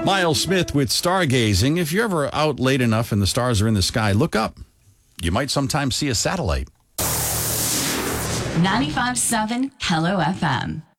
Miles Smith with stargazing. If you're ever out late enough and the stars are in the sky, look up. You might sometimes see a satellite. 95.7 Hello FM.